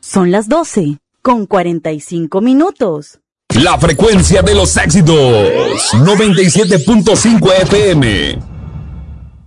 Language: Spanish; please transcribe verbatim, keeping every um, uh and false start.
Son las doce con cuarenta y cinco minutos. La frecuencia de los éxitos. noventa y siete punto cinco F M.